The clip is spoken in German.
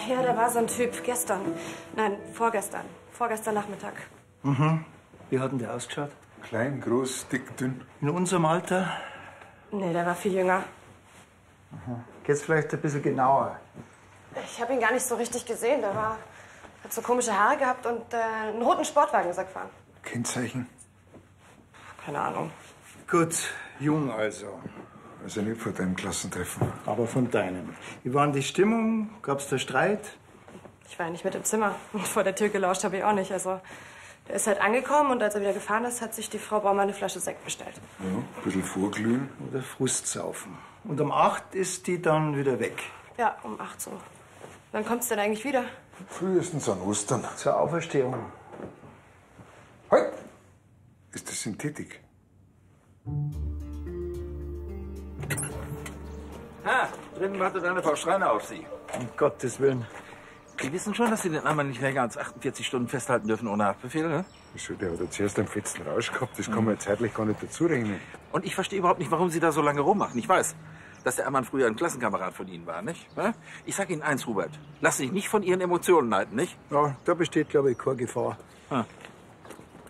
Ja, da war so ein Typ gestern. Nein, vorgestern. Vorgestern Nachmittag. Mhm. Wie hat denn der ausgeschaut? Klein, groß, dick, dünn. In unserem Alter? Nee, der war viel jünger. Geht's vielleicht ein bisschen genauer? Ich habe ihn gar nicht so richtig gesehen. Hat so komische Haare gehabt und einen roten Sportwagen ist er gefahren. Kennzeichen? Keine Ahnung. Gut, jung also. Also nicht vor deinem Klassentreffen. Aber von deinem. Wie war denn die Stimmung? Gab's da Streit? Ich war ja nicht mit im Zimmer. Und vor der Tür gelauscht habe ich auch nicht. Also, der ist halt angekommen und als er wieder gefahren ist, hat sich die Frau Baumer eine Flasche Sekt bestellt. Ja, ein bisschen vorglühen. Oder Frustsaufen. Und um 8 ist die dann wieder weg. Ja, um 8 so. Wann kommt's denn eigentlich wieder? Frühestens an Ostern. Zur Auferstehung. Halt! Ist das Synthetik? Ha, drüben wartet eine Frau Schreiner auf Sie. Um Gottes Willen. Sie wissen schon, dass Sie den Armen nicht länger als 48 Stunden festhalten dürfen ohne Haftbefehl, ne? Wieso, der hat ja zuerst einen fetzen Rausch gehabt. Das kann man ja zeitlich gar nicht dazu rechnen. Und ich verstehe überhaupt nicht, warum Sie da so lange rummachen. Ich weiß, dass der Ammann früher ein Klassenkamerad von Ihnen war, nicht? Ja? Ich sag Ihnen eins, Hubert. Lass dich nicht von Ihren Emotionen leiten, nicht? Ja, da besteht, glaube ich, keine Gefahr. Ha.